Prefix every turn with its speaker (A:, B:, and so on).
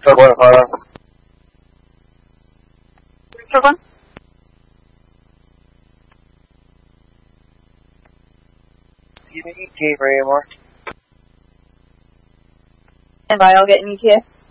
A: Truck 1, car on.
B: Truck 1.
A: Give me ETA for AMR.
B: And I'll get an ETA.